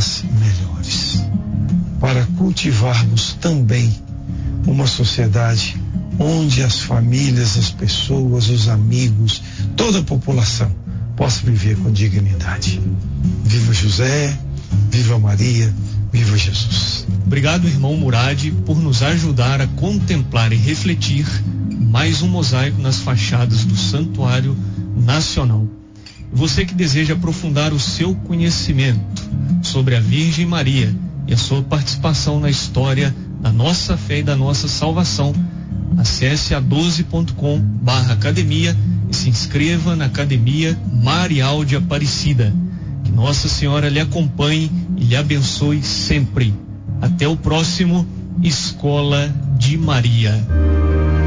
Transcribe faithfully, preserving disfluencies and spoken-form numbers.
dias melhores, para cultivarmos também uma sociedade onde as famílias, as pessoas, os amigos, toda a população possa viver com dignidade. Viva José, viva Maria, viva Jesus. Obrigado, irmão Murad, por nos ajudar a contemplar e refletir mais um mosaico nas fachadas do Santuário Nacional. Você que deseja aprofundar o seu conhecimento sobre a Virgem Maria e a sua participação na história da nossa fé e da nossa salvação, acesse a doze ponto com barra academia e se inscreva na Academia Marial de Aparecida. Que Nossa Senhora lhe acompanhe e lhe abençoe sempre. Até o próximo Escola de Maria.